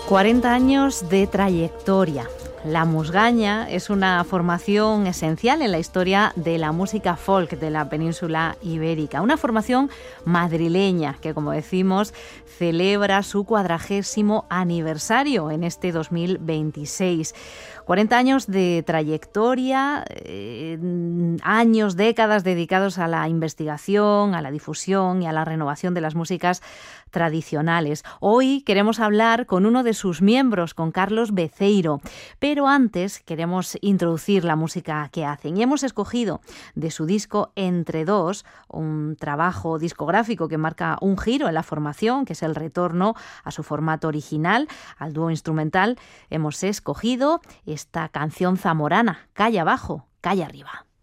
40 años de trayectoria. La Musgaña es una formación esencial en la historia de la música folk de la península ibérica. Una formación madrileña que, como decimos, celebra su 40º aniversario en este 2026. 40 años de trayectoria, décadas dedicados a la investigación, a la difusión y a la renovación de las músicas tradicionales. Hoy queremos hablar con uno de sus miembros, con Carlos Beceiro, pero antes queremos introducir la música que hacen y hemos escogido de su disco Entre Dos, un trabajo discográfico que marca un giro en la formación, que es el retorno a su formato original, al dúo instrumental. Hemos escogido esta canción zamorana, Calle Abajo, Calle Arriba.